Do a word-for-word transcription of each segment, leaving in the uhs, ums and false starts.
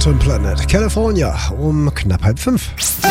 Phantom Planet, California, um knapp halb fünf.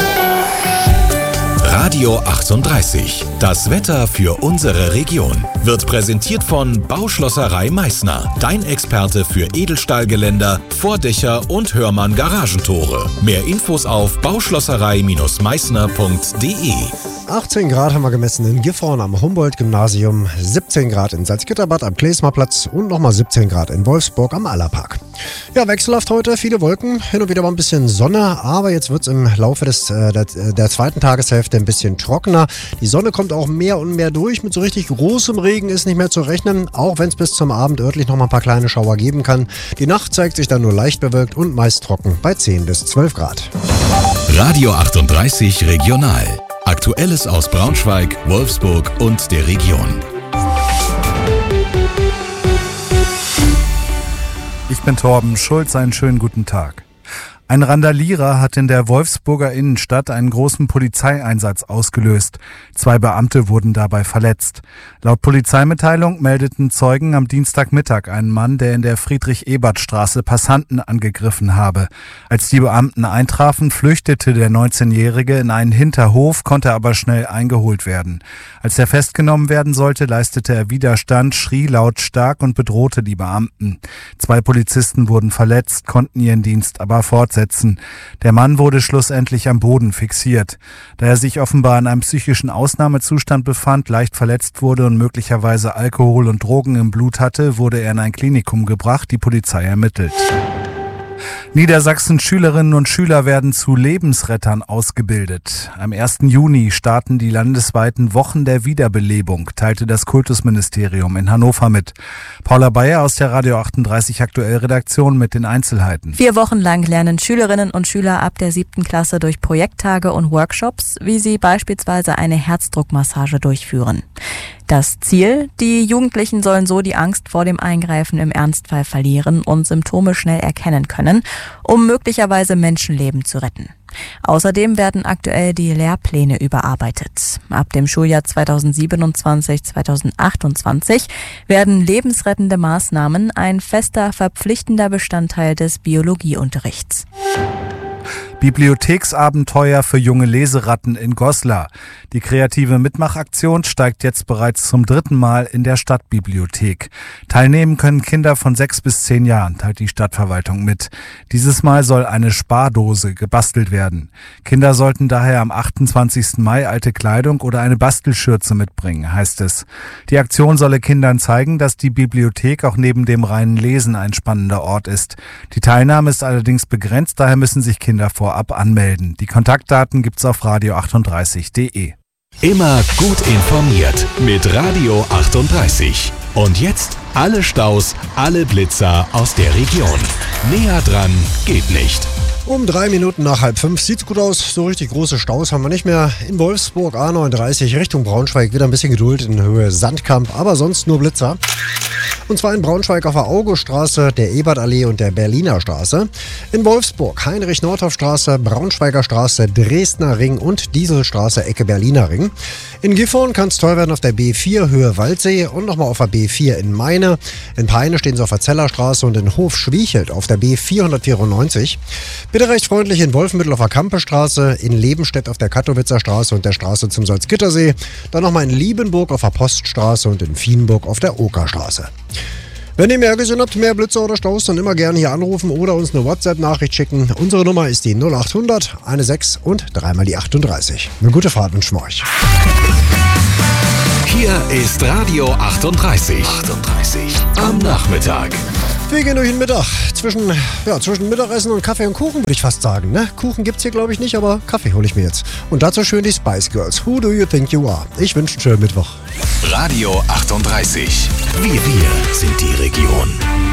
Radio achtunddreißig. Das Wetter für unsere Region wird präsentiert von Bauschlosserei Meißner. Dein Experte für Edelstahlgeländer, Vordächer und Hörmann Garagentore. Mehr Infos auf bauschlosserei Meißner punkt de. achtzehn Grad haben wir gemessen in Gifhorn am Humboldt-Gymnasium, siebzehn Grad in Salzgitterbad am Klesmerplatz und nochmal siebzehn Grad in Wolfsburg am Allerpark. Ja, wechselhaft heute, viele Wolken, hin und wieder mal ein bisschen Sonne, aber jetzt wird es im Laufe des, äh, der, der zweiten Tageshälfte ein bisschen trockener. Die Sonne kommt auch mehr und mehr durch, mit so richtig großem Regen ist nicht mehr zu rechnen, auch wenn es bis zum Abend örtlich nochmal ein paar kleine Schauer geben kann. Die Nacht zeigt sich dann nur leicht bewölkt und meist trocken bei zehn bis zwölf Grad. Radio achtunddreißig Regional. Aktuelles aus Braunschweig, Wolfsburg und der Region. Ich bin Torben Schulz, einen schönen guten Tag. Ein Randalierer hat in der Wolfsburger Innenstadt einen großen Polizeieinsatz ausgelöst. Zwei Beamte wurden dabei verletzt. Laut Polizeimitteilung meldeten Zeugen am Dienstagmittag einen Mann, der in der Friedrich-Ebert-Straße Passanten angegriffen habe. Als die Beamten eintrafen, flüchtete der neunzehnjährige in einen Hinterhof, konnte aber schnell eingeholt werden. Als er festgenommen werden sollte, leistete er Widerstand, schrie lautstark und bedrohte die Beamten. Zwei Polizisten wurden verletzt, konnten ihren Dienst aber fortsetzen. Der Mann wurde schlussendlich am Boden fixiert. Da er sich offenbar in einem psychischen Ausnahmezustand befand, leicht verletzt wurde und möglicherweise Alkohol und Drogen im Blut hatte, wurde er in ein Klinikum gebracht, die Polizei ermittelt. Niedersachsens Schülerinnen und Schüler werden zu Lebensrettern ausgebildet. Am ersten Juni starten die landesweiten Wochen der Wiederbelebung, teilte das Kultusministerium in Hannover mit. Paula Bayer aus der Radio achtunddreißig Aktuell Redaktion mit den Einzelheiten. Vier Wochen lang lernen Schülerinnen und Schüler ab der siebten Klasse durch Projekttage und Workshops, wie sie beispielsweise eine Herzdruckmassage durchführen. Das Ziel: Die Jugendlichen sollen so die Angst vor dem Eingreifen im Ernstfall verlieren und Symptome schnell erkennen können, um möglicherweise Menschenleben zu retten. Außerdem werden aktuell die Lehrpläne überarbeitet. Ab dem Schuljahr zweitausendsiebenundzwanzig zweitausendachtundzwanzig werden lebensrettende Maßnahmen ein fester, verpflichtender Bestandteil des Biologieunterrichts. Bibliotheksabenteuer für junge Leseratten in Goslar. Die kreative Mitmachaktion steigt jetzt bereits zum dritten Mal in der Stadtbibliothek. Teilnehmen können Kinder von sechs bis zehn Jahren, teilt die Stadtverwaltung mit. Dieses Mal soll eine Spardose gebastelt werden. Kinder sollten daher am achtundzwanzigsten Mai alte Kleidung oder eine Bastelschürze mitbringen, heißt es. Die Aktion solle Kindern zeigen, dass die Bibliothek auch neben dem reinen Lesen ein spannender Ort ist. Die Teilnahme ist allerdings begrenzt, daher müssen sich Kinder vorab anmelden. Die Kontaktdaten gibt's auf radio achtunddreißig punkt de. Immer gut informiert mit Radio achtunddreißig. Und jetzt alle Staus, alle Blitzer aus der Region. Näher dran geht nicht. Um drei Minuten nach halb fünf sieht's gut aus. So richtig große Staus haben wir nicht mehr. In Wolfsburg A neununddreißig Richtung Braunschweig wieder ein bisschen Geduld in Höhe Sandkamp, aber sonst nur Blitzer. Und zwar in Braunschweig auf der Auguststraße, der Ebertallee und der Berliner Straße. In Wolfsburg Heinrich-Nordhoff-Straße, Braunschweiger Straße, Dresdner Ring und Dieselstraße, Ecke Berliner Ring. In Gifhorn kann es toll werden auf der B vier Höhe Waldsee und nochmal auf der B vier in Meine. In Peine stehen sie auf der Zellerstraße und in Hof-Schwiechelt auf der B vierhundertvierundneunzig. Bitte recht freundlich in Wolfenbüttel auf der Kampestraße, in Lebenstedt auf der Katowitzer Straße und der Straße zum Salzgittersee. Dann nochmal in Liebenburg auf der Poststraße und in Vienburg auf der Okerstraße. Wenn ihr mehr gesehen habt, mehr Blitze oder Staus, dann immer gerne hier anrufen oder uns eine WhatsApp-Nachricht schicken. Unsere Nummer ist die null achthundert sechzehn und dreimal die achtunddreißig. Eine gute Fahrt wünschen wir euch. Hier ist Radio achtunddreißig. achtunddreißig am Nachmittag. Wir gehen durch den Mittag. Zwischen, ja, zwischen Mittagessen und Kaffee und Kuchen würde ich fast sagen. Ne? Kuchen gibt's hier glaube ich nicht, aber Kaffee hole ich mir jetzt. Und dazu schön die Spice Girls. Who do you think you are? Ich wünsche einen schönen Mittwoch. Radio achtunddreißig. Wir, wir sind die Region.